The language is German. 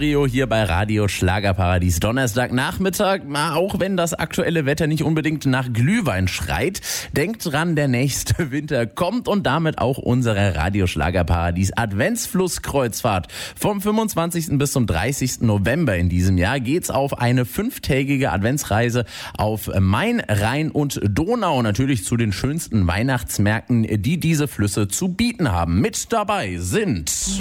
Cabrio hier bei Radio Schlagerparadies. Donnerstagnachmittag, auch wenn das aktuelle Wetter nicht unbedingt nach Glühwein schreit. Denkt dran, der nächste Winter kommt und damit auch unsere Radio Schlagerparadies Adventsflusskreuzfahrt. Vom 25. bis zum 30. November in diesem Jahr geht's auf eine 5-tägige Adventsreise auf Main, Rhein und Donau. Natürlich zu den schönsten Weihnachtsmärkten, die diese Flüsse zu bieten haben. Mit dabei sind